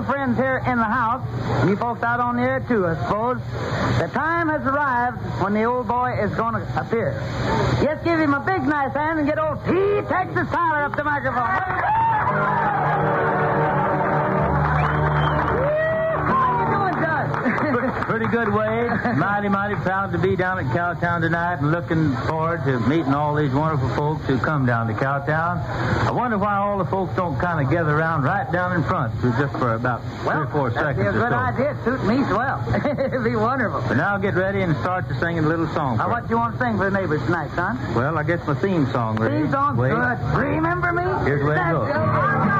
friends here in the house, and you folks out on the air too, I suppose, the time has arrived when the old boy is going to appear. Yes, give him a big nice hand and get old T. Texas Tyler up the microphone. Pretty good, Wade. Mighty proud to be down at Cowtown tonight and looking forward to meeting all these wonderful folks who come down to Cowtown. I wonder why all the folks don't kind of gather around right down in front just for about 3 or 4 seconds that'd be a good idea. Suit me swell. It'd be wonderful. But now get ready and start to sing a little song. What do you want to sing for the neighbors tonight, son? Well, I guess my theme song. Theme song? Good. Remember me? Here's where it goes.